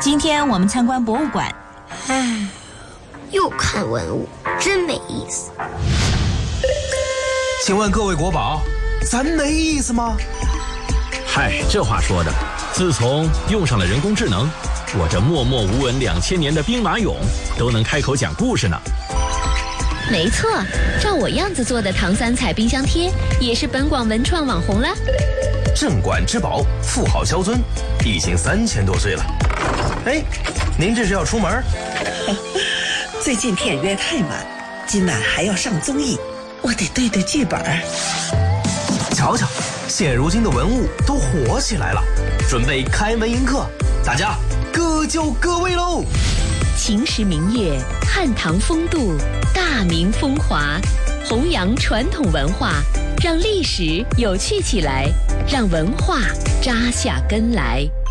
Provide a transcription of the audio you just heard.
今天我们参观博物馆。 唉，又看文物，真没意思。 请问各位国宝，咱没意思吗？ 嗨，这话说的，自从用上了人工智能，我这默默无闻2000年的兵马俑都能开口讲故事呢。 没错，照我样子做的唐三彩冰箱贴也是本广文创网红了。 镇馆之宝，富豪萧尊，已经3000多岁了。哎，您这是要出门？ 最近片约太满，今晚还要上综艺，我得对对剧本。 瞧瞧，现如今的文物都火起来了，准备开门迎客，大家各就各位喽。 秦时明月，汉唐风度，大明风华，弘扬传统文化，让历史有趣起来，让文化扎下根来。